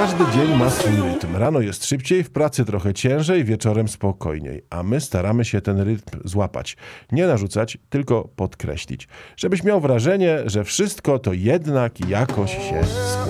Każdy dzień ma swój rytm. Rano jest szybciej, w pracy trochę ciężej, wieczorem spokojniej. A my staramy się ten rytm złapać. Nie narzucać, tylko podkreślić. Żebyś miał wrażenie, że wszystko to jednak jakoś się składa.